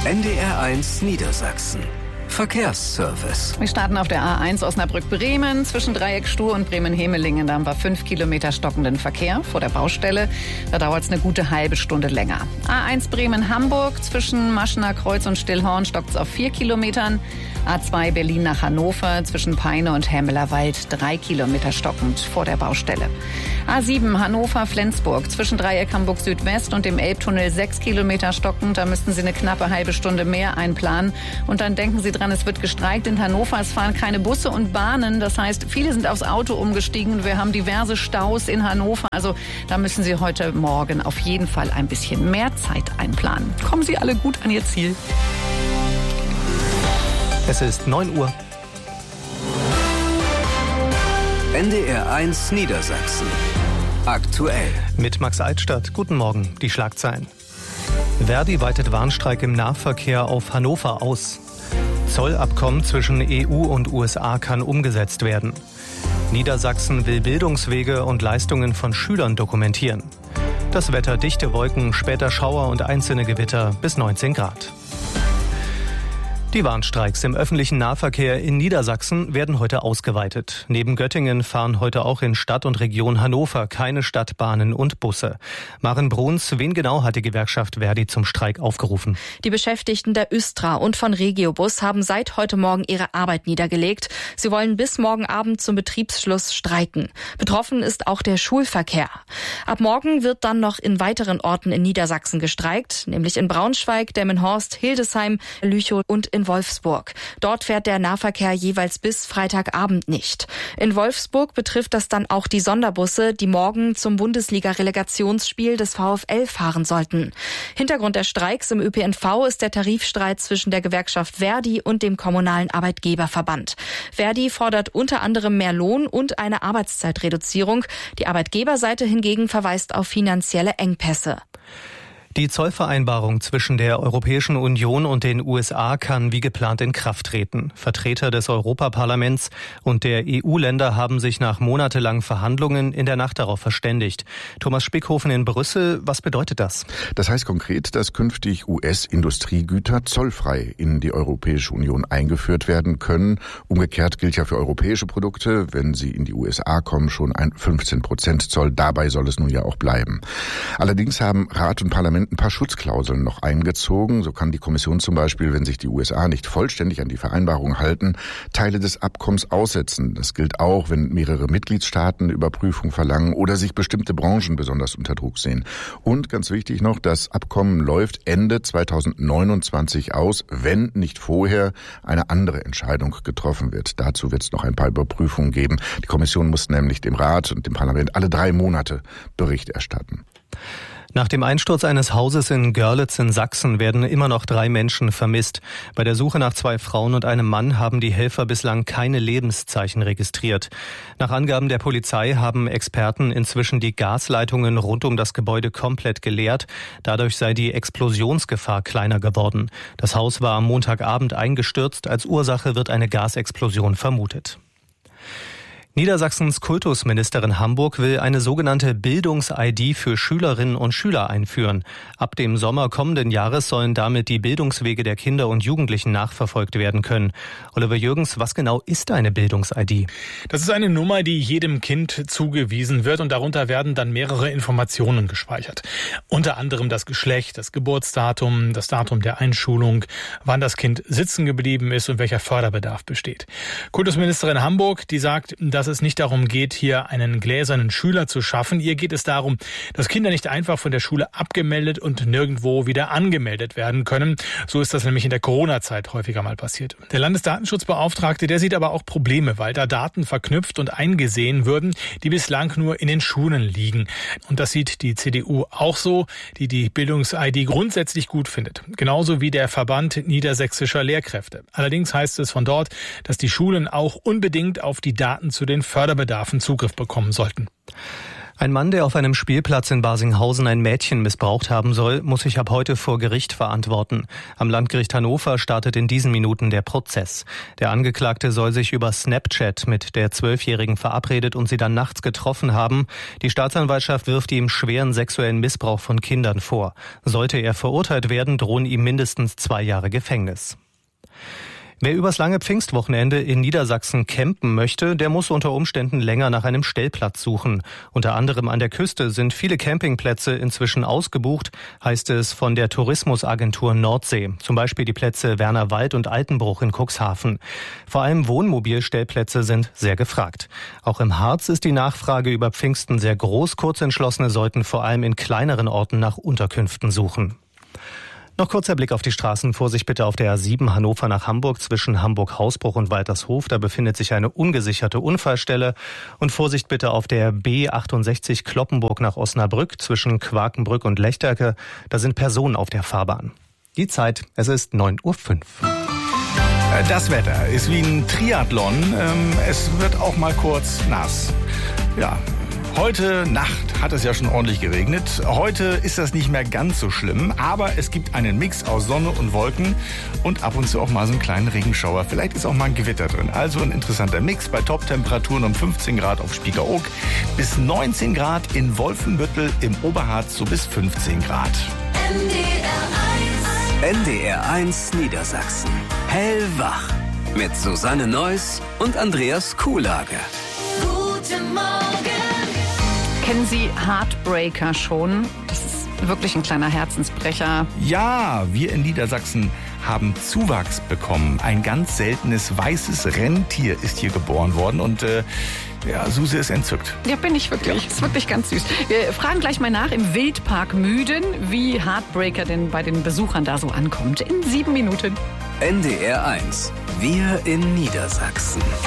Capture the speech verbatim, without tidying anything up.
N D R eins Niedersachsen. Verkehrsservice. Wir starten auf der A eins Osnabrück-Bremen zwischen Dreieck Stur und Bremen-Hemelingen. Da haben wir fünf Kilometer stockenden Verkehr vor der Baustelle. Da dauert es eine gute halbe Stunde länger. A eins Bremen-Hamburg zwischen Maschener Kreuz und Stillhorn stockt es auf vier Kilometern. A zwei Berlin nach Hannover zwischen Peine und Hämelerwald drei Kilometer stockend vor der Baustelle. A sieben Hannover-Flensburg zwischen Dreieck Hamburg Südwest und dem Elbtunnel sechs Kilometer stockend. Da müssten Sie eine knappe halbe Stunde mehr einplanen. Und dann denken Sie dran, es wird gestreikt in Hannover. Es fahren keine Busse und Bahnen. Das heißt, viele sind aufs Auto umgestiegen. Wir haben diverse Staus in Hannover. Also da müssen Sie heute Morgen auf jeden Fall ein bisschen mehr Zeit einplanen. Kommen Sie alle gut an Ihr Ziel. Es ist neun Uhr. N D R eins Niedersachsen. Aktuell. Mit Max Altstadt. Guten Morgen. Die Schlagzeilen. Verdi weitet Warnstreik im Nahverkehr auf Hannover aus. Zollabkommen zwischen E U und U S A kann umgesetzt werden. Niedersachsen will Bildungswege und Leistungen von Schülern dokumentieren. Das Wetter: dichte Wolken, später Schauer und einzelne Gewitter bis neunzehn Grad. Die Warnstreiks im öffentlichen Nahverkehr in Niedersachsen werden heute ausgeweitet. Neben Göttingen fahren heute auch in Stadt und Region Hannover keine Stadtbahnen und Busse. Maren Bruns, wen genau hat die Gewerkschaft Verdi zum Streik aufgerufen? Die Beschäftigten der Östra und von Regiobus haben seit heute Morgen ihre Arbeit niedergelegt. Sie wollen bis morgen Abend zum Betriebsschluss streiken. Betroffen ist auch der Schulverkehr. Ab morgen wird dann noch in weiteren Orten in Niedersachsen gestreikt, nämlich in Braunschweig, Delmenhorst, Hildesheim, Lüchow und in Wolfsburg. Dort fährt der Nahverkehr jeweils bis Freitagabend nicht. In Wolfsburg betrifft das dann auch die Sonderbusse, die morgen zum Bundesliga-Relegationsspiel des VfL fahren sollten. Hintergrund der Streiks im Ö P N V ist der Tarifstreit zwischen der Gewerkschaft Verdi und dem kommunalen Arbeitgeberverband. Verdi fordert unter anderem mehr Lohn und eine Arbeitszeitreduzierung. Die Arbeitgeberseite hingegen verweist auf finanzielle Engpässe. Die Zollvereinbarung zwischen der Europäischen Union und den U S A kann wie geplant in Kraft treten. Vertreter des Europaparlaments und der E U-Länder haben sich nach monatelangen Verhandlungen in der Nacht darauf verständigt. Thomas Spickhofen in Brüssel, was bedeutet das? Das heißt konkret, dass künftig U S-Industriegüter zollfrei in die Europäische Union eingeführt werden können. Umgekehrt gilt ja für europäische Produkte, wenn sie in die U S A kommen, schon ein fünfzehn Prozent Zoll. Dabei soll es nun ja auch bleiben. Allerdings haben Rat und Parlament ein paar Schutzklauseln noch eingezogen. So kann die Kommission zum Beispiel, wenn sich die U S A nicht vollständig an die Vereinbarung halten, Teile des Abkommens aussetzen. Das gilt auch, wenn mehrere Mitgliedstaaten Überprüfung verlangen oder sich bestimmte Branchen besonders unter Druck sehen. Und ganz wichtig noch, das Abkommen läuft Ende zweitausendneunundzwanzig aus, wenn nicht vorher eine andere Entscheidung getroffen wird. Dazu wird es noch ein paar Überprüfungen geben. Die Kommission muss nämlich dem Rat und dem Parlament alle drei Monate Bericht erstatten. Nach dem Einsturz eines Hauses in Görlitz in Sachsen werden immer noch drei Menschen vermisst. Bei der Suche nach zwei Frauen und einem Mann haben die Helfer bislang keine Lebenszeichen registriert. Nach Angaben der Polizei haben Experten inzwischen die Gasleitungen rund um das Gebäude komplett geleert. Dadurch sei die Explosionsgefahr kleiner geworden. Das Haus war am Montagabend eingestürzt. Als Ursache wird eine Gasexplosion vermutet. Niedersachsens Kultusministerin Hamburg will eine sogenannte Bildungs-I D für Schülerinnen und Schüler einführen. Ab dem Sommer kommenden Jahres sollen damit die Bildungswege der Kinder und Jugendlichen nachverfolgt werden können. Oliver Jürgens, was genau ist eine Bildungs-I D? Das ist eine Nummer, die jedem Kind zugewiesen wird und darunter werden dann mehrere Informationen gespeichert. Unter anderem das Geschlecht, das Geburtsdatum, das Datum der Einschulung, wann das Kind sitzen geblieben ist und welcher Förderbedarf besteht. Kultusministerin Hamburg, die sagt, dass es nicht darum geht, hier einen gläsernen Schüler zu schaffen. Ihr geht es darum, dass Kinder nicht einfach von der Schule abgemeldet und nirgendwo wieder angemeldet werden können. So ist das nämlich in der Corona-Zeit häufiger mal passiert. Der Landesdatenschutzbeauftragte, der sieht aber auch Probleme, weil da Daten verknüpft und eingesehen würden, die bislang nur in den Schulen liegen. Und das sieht die C D U auch so, die die Bildungs-I D grundsätzlich gut findet. Genauso wie der Verband niedersächsischer Lehrkräfte. Allerdings heißt es von dort, dass die Schulen auch unbedingt auf die Daten zu den Förderbedarfen Zugriff bekommen sollten. Ein Mann, der auf einem Spielplatz in Barsinghausen ein Mädchen missbraucht haben soll, muss sich ab heute vor Gericht verantworten. Am Landgericht Hannover startet in diesen Minuten der Prozess. Der Angeklagte soll sich über Snapchat mit der Zwölfjährigen verabredet und sie dann nachts getroffen haben. Die Staatsanwaltschaft wirft ihm schweren sexuellen Missbrauch von Kindern vor. Sollte er verurteilt werden, drohen ihm mindestens zwei Jahre Gefängnis. Wer übers lange Pfingstwochenende in Niedersachsen campen möchte, der muss unter Umständen länger nach einem Stellplatz suchen. Unter anderem an der Küste sind viele Campingplätze inzwischen ausgebucht, heißt es von der Tourismusagentur Nordsee. Zum Beispiel die Plätze Wernerwald und Altenbruch in Cuxhaven. Vor allem Wohnmobilstellplätze sind sehr gefragt. Auch im Harz ist die Nachfrage über Pfingsten sehr groß. Kurzentschlossene sollten vor allem in kleineren Orten nach Unterkünften suchen. Noch kurzer Blick auf die Straßen. Vorsicht bitte auf der A sieben Hannover nach Hamburg zwischen Hamburg-Hausbruch und Waltershof. Da befindet sich eine ungesicherte Unfallstelle. Und Vorsicht bitte auf der B achtundsechzig Cloppenburg nach Osnabrück zwischen Quakenbrück und Lechterke. Da sind Personen auf der Fahrbahn. Die Zeit, es ist neun Uhr fünf. Das Wetter ist wie ein Triathlon. Es wird auch mal kurz nass. Ja. Heute Nacht hat es ja schon ordentlich geregnet. Heute ist das nicht mehr ganz so schlimm, aber es gibt einen Mix aus Sonne und Wolken und ab und zu auch mal so einen kleinen Regenschauer. Vielleicht ist auch mal ein Gewitter drin. Also ein interessanter Mix bei Top-Temperaturen um fünfzehn Grad auf Spiekeroog bis neunzehn Grad in Wolfenbüttel, im Oberharz so bis fünfzehn Grad. N D R eins Niedersachsen. Hellwach. Mit Susanne Neuss und Andreas Kuhlage. Guten Morgen. Kennen Sie Heartbreaker schon? Das ist wirklich ein kleiner Herzensbrecher. Ja, wir in Niedersachsen haben Zuwachs bekommen. Ein ganz seltenes weißes Rentier ist hier geboren worden und äh, ja, Suse ist entzückt. Ja, bin ich wirklich. Ja. Ist wirklich ganz süß. Wir fragen gleich mal nach im Wildpark Müden, wie Heartbreaker denn bei den Besuchern da so ankommt. In sieben Minuten. N D R eins. Wir in Niedersachsen.